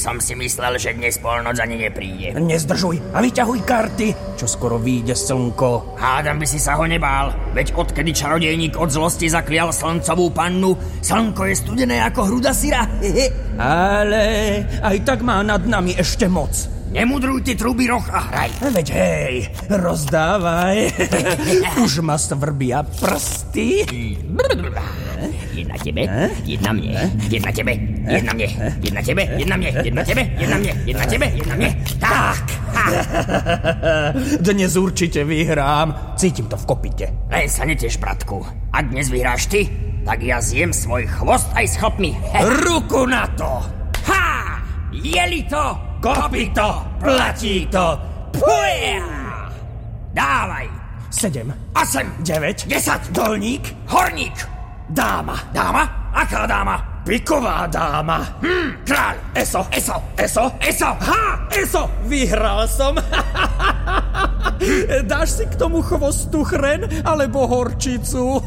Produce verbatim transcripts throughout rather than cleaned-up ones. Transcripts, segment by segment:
som si myslel, že dnes polnoc ani nepríde. Nezdržuj a vyťahuj karty, čo skoro vyjde slnko. Hádam by si sa ho nebál, veď odkedy čarodejník od zlosti zaklial slncovú pannu, slnko je studené ako hruda syra. Ale aj tak má nad nami ešte moc. Nemudruj ty truby roh a hraj. Veď hej, rozdávaj. Už ma svrbia prsty. Jedna tebe, jedna mne, jedna tebe, jedna mne, jedna tebe, jedna mne, jedna tebe, jedna mne, jedna tebe, jedna mne. Tak! Dnes určite vyhrám. Cítim to v kopite. Len sa neteš, bratku. Ak dnes vyhráš ty, tak ja zjem svoj chvost aj s chlpmi. Ruku na to! Ha! Jeli to! Kopito! Platí to! Puja! Dávaj! Sedem. Osem. Deväť. Desať. Dolník. Horník. Dáma. Dáma? Aká dáma? Piková dáma. Hm, kráľ. Eso. Eso. Eso. Eso. Ha! Eso. Vyhral som. Dáš si k tomu chvostu chren alebo horčicu?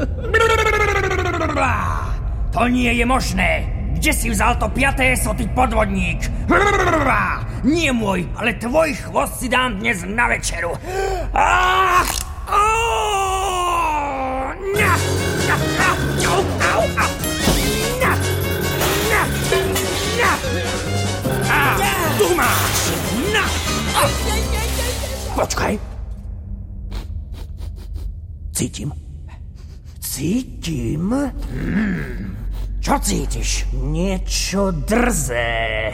To nie je možné. Kde si vzal to piaté eso, ty podvodník? Nie môj, ale tvoj chvost si dám dnes na večeru. Ah! Oh! Ňa! Ňa! Au! Au! Au! Ňa! Ňa! Ňa! Á! Tu máš! Na! Počkaj. Cítim. Cítim? Hmm. Čo cítiš? Niečo drzé.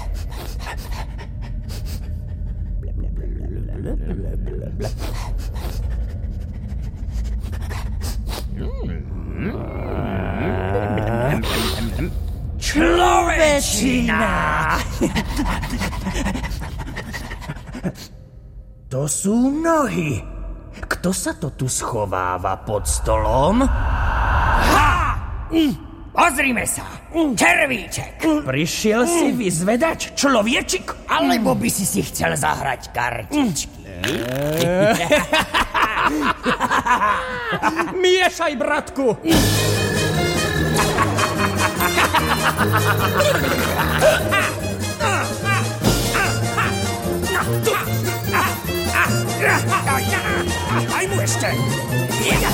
Človečina! To sú nohy. Kto sa to tu schováva pod stolom? Ha! Pozrime sa. Červíček. Prišiel si vyzvedať, človečik? Alebo by si si chcel zahrať kartičky? Miešaj, bratku. Aj mu ešte.